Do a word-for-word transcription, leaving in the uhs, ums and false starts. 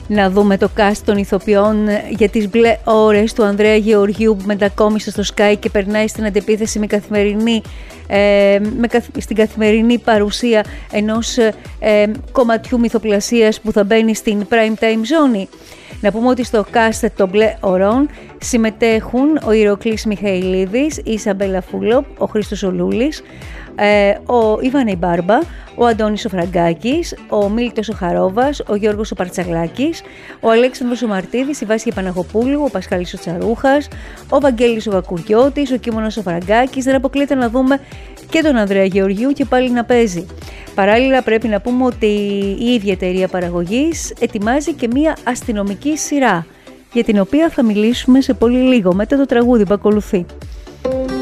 Να δούμε το cast των ηθοποιών για τις μπλε ώρες του Ανδρέα Γεωργιού που μετακόμισε στο Sky και περνάει στην αντεπίθεση με καθημερινή, ε, με καθ, στην καθημερινή παρουσία ενός ε, κομματιού μυθοπλασίας που θα μπαίνει στην prime time ζώνη. Να πούμε ότι στο cast των μπλε ωρών συμμετέχουν ο Ηρακλής Μιχαηλίδης, η Ισαμπέλα Φούλοπ, ο Χρήστος Ολούλης, ε, ο Ιβάν Ιμπάρμπα, ο Αντώνης ο Φραγκάκης, ο Μίλτος ο Χαρόβας, ο Γιώργος ο Παρτσαγλάκης, ο Αλέξανδρος ο Μαρτίδης, η Βάσια Παναγοπούλου, ο Πασχάλης ο Τσαρούχας, ο Βαγγέλης ο Κακουριώτης, ο Κίμωνος ο Φραγκάκης. Δεν αποκλείεται να δούμε και τον Ανδρέα Γεωργιού και πάλι να παίζει. Παράλληλα πρέπει να πούμε ότι η ίδια εταιρεία παραγωγής ετοιμάζει και μία αστυνομική σειρά, για την οποία θα μιλήσουμε σε πολύ λίγο, μετά το τραγούδι που ακολουθεί.